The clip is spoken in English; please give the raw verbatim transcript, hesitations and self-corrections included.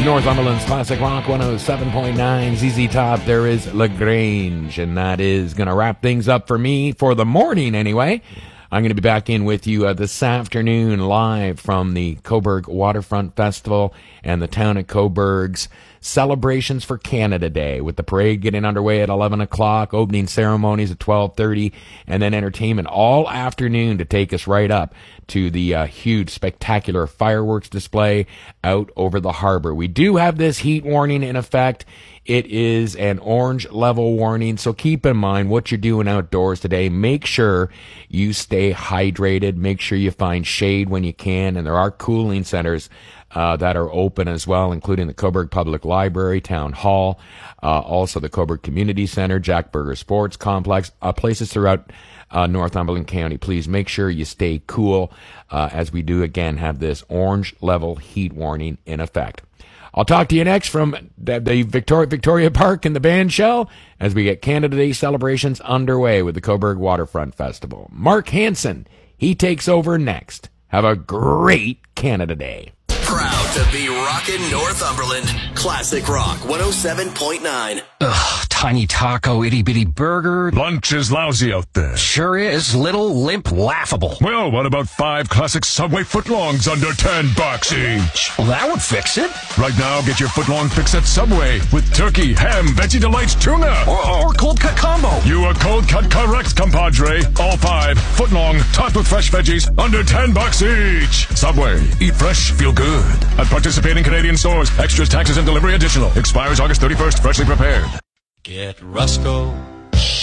Northumberland's Classic Rock one oh seven point nine. Z Z Top, there is LaGrange, and that is going to wrap things up for me for the morning anyway. I'm going to be back in with you uh, this afternoon live from the Cobourg Waterfront Festival and the town of Cobourg's celebrations for Canada Day, with the parade getting underway at eleven o'clock, opening ceremonies at twelve thirty, and then entertainment all afternoon to take us right up to the uh, huge, spectacular fireworks display out over the harbor. We do have this heat warning in effect. It is an orange level warning, so keep in mind what you're doing outdoors today. Make sure you stay hydrated. Make sure you find shade when you can, and there are cooling centers uh, that are open as well, including the Cobourg Public Library, Town Hall, uh, also the Cobourg Community Center, Jack Berger Sports Complex, uh, places throughout uh, Northumberland County. Please make sure you stay cool uh, as we do, again, have this orange level heat warning in effect. I'll talk to you next from the, the Victoria, Victoria Park and the band shell as we get Canada Day celebrations underway with the Cobourg Waterfront Festival. Mark Hansen, he takes over next. Have a great Canada Day. Proud to be rockin' Northumberland. Classic Rock one oh seven point nine. Ugh, tiny taco, itty bitty burger. Lunch is lousy out there. Sure is. Little, limp, laughable. Well, what about five classic Subway footlongs under ten bucks each? Well, that would fix it. Right now, get your footlong fix at Subway with turkey, ham, veggie delights, tuna. Or, or cold cut combo. You are cold cut correct, compadre. All five footlong topped with fresh veggies under ten bucks each. Subway. Eat fresh, feel good. At participating Canadian stores. Extras, taxes, and delivery additional. Expires August thirty-first. Freshly prepared. Get Rusco